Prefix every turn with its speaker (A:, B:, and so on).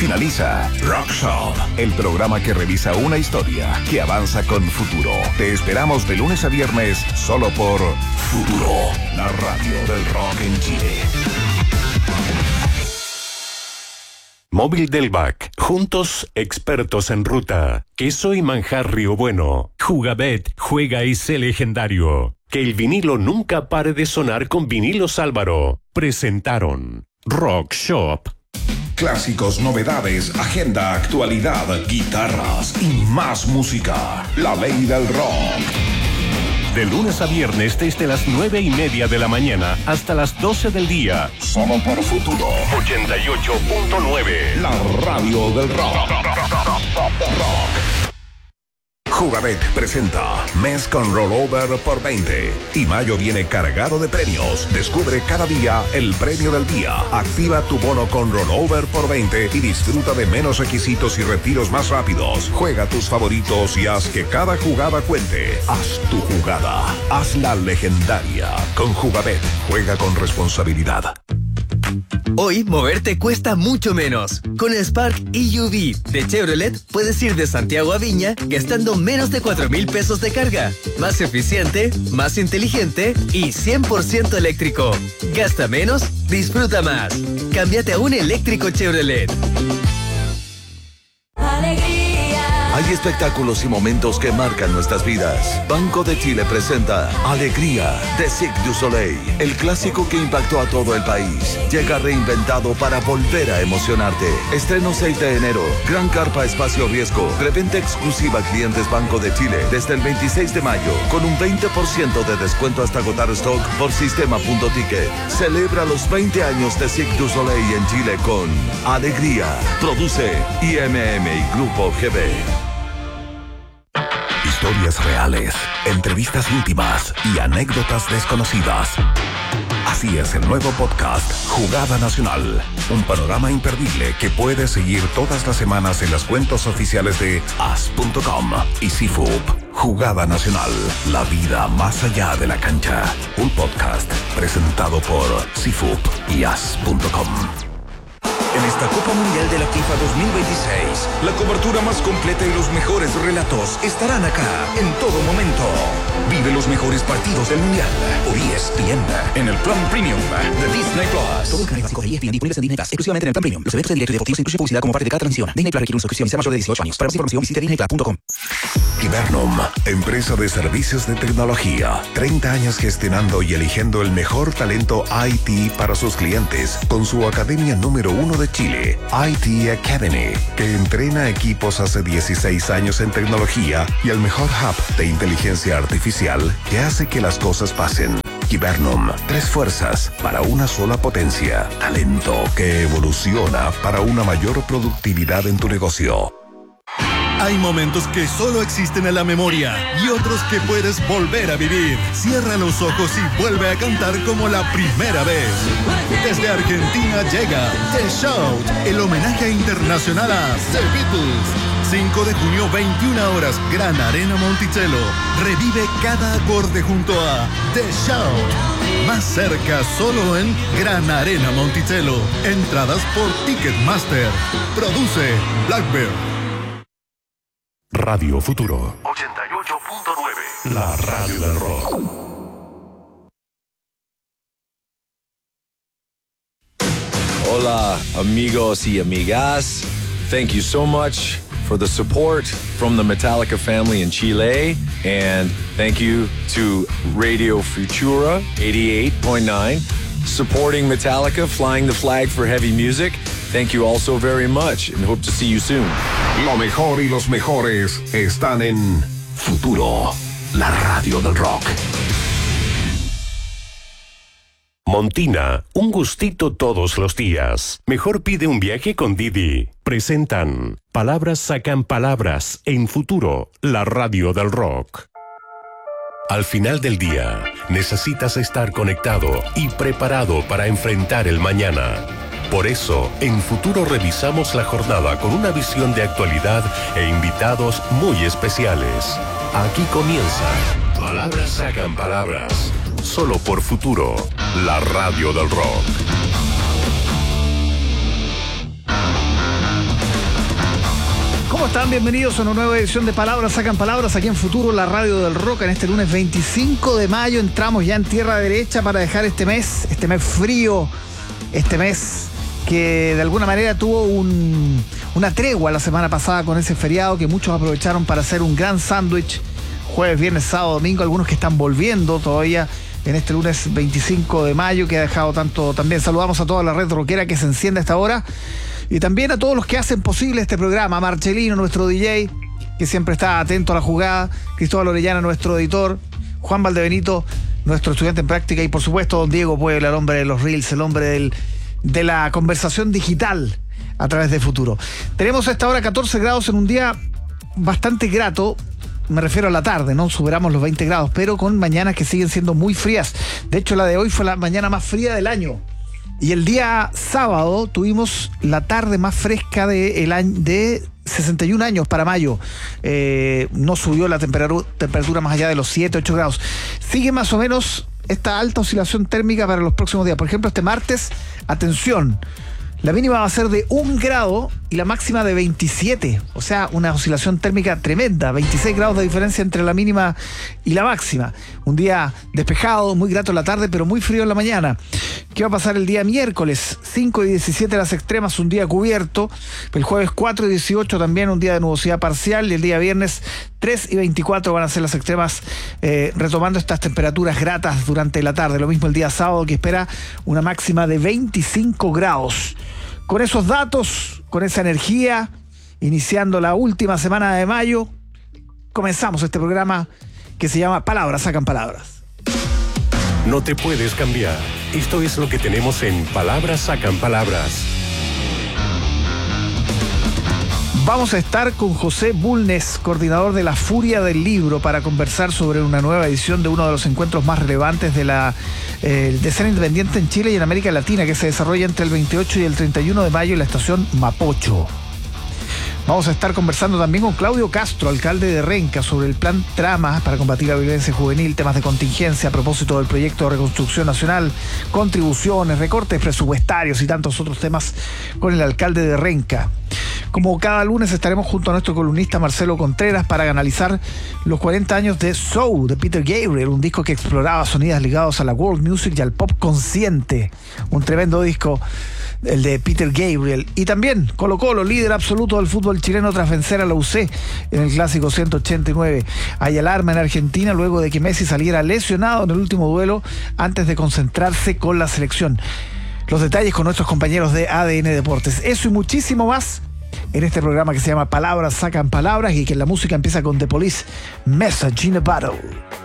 A: Finaliza Rock Shop, el programa que revisa una historia que avanza con futuro. Te esperamos de lunes a viernes solo por Futuro, la radio del rock en Chile.
B: Móvil del BAC. Juntos, expertos en ruta. Queso y manjar Río Bueno. Jugabet, juega y sé legendario. Que el vinilo nunca pare de sonar con Vinilos Álvaro. Presentaron Rock Shop.
A: Clásicos, novedades, agenda, actualidad, guitarras y más música. La ley del rock.
B: De lunes a viernes desde las 9:30 de la mañana hasta las 12 del día.
A: Solo por Futuro
B: 88.9.
A: La radio del rock. Jugabet presenta Mes con Rollover por 20. Y mayo viene cargado de premios. Descubre cada día el premio del día. Activa tu bono con Rollover por 20 y disfruta de menos requisitos y retiros más rápidos. Juega tus favoritos y haz que cada jugada cuente. Haz tu jugada. Hazla legendaria. Con Jugabet. Juega con responsabilidad.
C: Hoy moverte cuesta mucho menos. Con el Spark EUV de Chevrolet puedes ir de Santiago a Viña gastando menos de 4,000 pesos de carga. Más eficiente, más inteligente y 100% eléctrico. Gasta menos, disfruta más. Cámbiate a un eléctrico Chevrolet.
D: Hay espectáculos y momentos que marcan nuestras vidas. Banco de Chile presenta Alegría de Cirque du Soleil, el clásico que impactó a todo el país. Llega reinventado para volver a emocionarte. Estreno 6 de enero. Gran carpa espacio riesgo. Preventa exclusiva a clientes Banco de Chile desde el 26 de mayo con un 20% de descuento hasta agotar stock por sistema.ticket. Celebra los 20 años de Cirque du Soleil en Chile con Alegría. Produce IMM y Grupo GB.
A: Historias reales, entrevistas íntimas y anécdotas desconocidas. Así es el nuevo podcast Jugada Nacional, un panorama imperdible que puedes seguir todas las semanas en las cuentas oficiales de as.com y CIFUP. Jugada Nacional, la vida más allá de la cancha. Un podcast presentado por CIFUP y as.com. En esta Copa Mundial de la FIFA 2026, la cobertura más completa y los mejores relatos estarán acá en todo momento. Vive los mejores partidos del Mundial por ESPN en el plan premium de Disney Plus.
E: Todo el canal básico de ESPN disponibles en Disney Plus, exclusivamente en el plan premium. Los eventos en directo y deportivos incluyen publicidad como parte de cada transmisión. Disney Plus requiere una suscripción y sea mayor de 18 años. Para más información visite disneyplus.com.
A: Hibernum, empresa de servicios de tecnología. 30 años gestionando y eligiendo el mejor talento IT para sus clientes con su academia número 1 de Chile, IT Academy, que entrena equipos hace 16 años en tecnología y el mejor hub de inteligencia artificial que hace que las cosas pasen. Hibernum, 3 fuerzas para una sola potencia. Talento que evoluciona para una mayor productividad en tu negocio.
F: Hay momentos que solo existen en la memoria y otros que puedes volver a vivir. Cierra los ojos y vuelve a cantar como la primera vez. Desde Argentina llega The Shout, el homenaje internacional a The Beatles. 5 de junio, 21 horas, Gran Arena Monticello. Revive cada acorde junto a The Shout. Más cerca, solo en Gran Arena Monticello. Entradas por Ticketmaster. Produce Blackbird.
B: Radio Futuro 88.9. La radio del rock.
G: Hola, amigos y amigas. Thank you so much for the support from the Metallica family in Chile. And thank you to Radio Futura 88.9, supporting Metallica, flying the flag for heavy music. Thank you all so very much and hope to see you soon.
A: Lo mejor y los mejores están en Futuro, la radio del rock.
B: Montina, un gustito todos los días. Mejor pide un viaje con Didi. Presentan Palabras sacan palabras en Futuro, la radio del rock. Al final del día, necesitas estar conectado y preparado para enfrentar el mañana. Por eso, en Futuro revisamos la jornada con una visión de actualidad e invitados muy especiales. Aquí comienza Palabras sacan palabras. Solo por Futuro, la radio del rock.
H: están? Bienvenidos a una nueva edición de Palabras Sacan Palabras aquí en Futuro, la radio del rock. En este lunes 25 de mayo entramos ya en tierra derecha para dejar este mes frío, este mes que de alguna manera tuvo una tregua la semana pasada con ese feriado que muchos aprovecharon para hacer un gran sándwich jueves, viernes, sábado, domingo. Algunos que están volviendo todavía en este lunes 25 de mayo que ha dejado tanto. También saludamos a toda la red rockera que se enciende a esta hora. Y también a todos los que hacen posible este programa. Marcelino, nuestro DJ, que siempre está atento a la jugada. Cristóbal Orellana, nuestro editor. Juan Valdebenito, nuestro estudiante en práctica. Y por supuesto, don Diego Puebla, el hombre de los reels, el hombre de la conversación digital a través de Futuro. Tenemos a esta hora 14 grados en un día bastante grato. Me refiero a la tarde, ¿no? Superamos los 20 grados, pero con mañanas que siguen siendo muy frías. De hecho, la de hoy fue la mañana más fría del año. Y el día sábado tuvimos la tarde más fresca de 61 años para mayo. No subió la temperatura más allá de los 7, 8 grados. Sigue más o menos esta alta oscilación térmica para los próximos días. Por ejemplo, este martes, atención, la mínima va a ser de 1 grado y la máxima de 27. O sea, una oscilación térmica tremenda. 26 grados de diferencia entre la mínima y la máxima. Un día despejado, muy grato en la tarde, pero muy frío en la mañana. ¿Qué va a pasar el día miércoles? 5 y 17 las extremas, un día cubierto. El jueves 4 y 18 también un día de nubosidad parcial. Y el día viernes 3 y 24 van a ser las extremas, retomando estas temperaturas gratas durante la tarde. Lo mismo el día sábado, que espera una máxima de 25 grados. Con esos datos, con esa energía, iniciando la última semana de mayo, comenzamos este programa que se llama Palabras Sacan Palabras.
B: No te puedes cambiar. Esto es lo que tenemos en Palabras Sacan Palabras.
H: Vamos a estar con José Bulnes, coordinador de La Furia del Libro, para conversar sobre una nueva edición de uno de los encuentros más relevantes de la escena independiente en Chile y en América Latina, que se desarrolla entre el 28 y el 31 de mayo en la estación Mapocho. Vamos a estar conversando también con Claudio Castro, alcalde de Renca, sobre el plan Trama para combatir la violencia juvenil, temas de contingencia a propósito del proyecto de reconstrucción nacional, contribuciones, recortes presupuestarios y tantos otros temas con el alcalde de Renca. Como cada lunes estaremos junto a nuestro columnista Marcelo Contreras para analizar los 40 años de Soul de Peter Gabriel, un disco que exploraba sonidos ligados a la world music y al pop consciente. Un tremendo disco, el de Peter Gabriel. Y también Colo-Colo, líder absoluto del fútbol chileno tras vencer a la UC en el clásico 189. Hay alarma en Argentina luego de que Messi saliera lesionado en el último duelo antes de concentrarse con la selección. Los detalles con nuestros compañeros de ADN Deportes. Eso y muchísimo más en este programa que se llama Palabras Sacan Palabras y que la música empieza con The Police, Message in a Bottle.